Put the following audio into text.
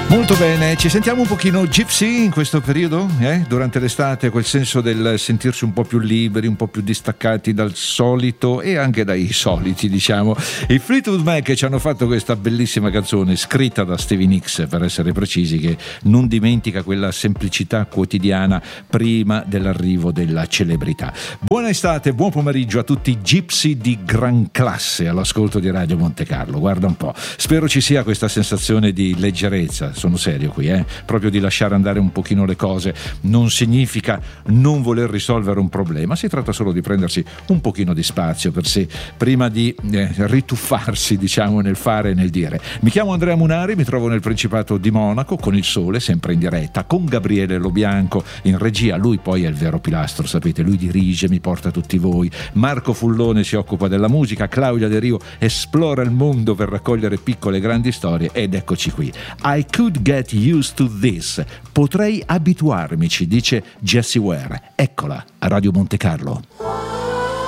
Molto bene, ci sentiamo un pochino gypsy in questo periodo, durante l'estate, quel senso del sentirsi un po' più liberi, un po' più distaccati dal solito e anche dai soliti, diciamo. I Fleetwood Mac ci hanno fatto questa bellissima canzone scritta da Stevie Nicks, per essere precisi, che non dimentica quella semplicità quotidiana prima dell'arrivo della celebrità. Buona estate, buon pomeriggio a tutti i gypsy di gran classe all'ascolto di Radio Monte Carlo. Guarda un po', spero ci sia questa sensazione di leggerezza. Sono serio qui, proprio di lasciare andare un pochino le cose. Non significa non voler risolvere un problema, si tratta solo di prendersi un pochino di spazio per sé prima di rituffarsi, diciamo, nel fare e nel dire. Mi chiamo Andrea Munari, mi trovo nel Principato di Monaco con il Sole, sempre in diretta, con Gabriele Lobianco in regia. Lui poi è il vero pilastro, sapete, lui dirige, mi porta tutti voi. Marco Fullone si occupa della musica, Claudia De Rio esplora il mondo per raccogliere piccole e grandi storie, ed eccoci qui. I could get used to this. Potrei abituarmici, dice Jessie Ware. Eccola a Radio Monte Carlo.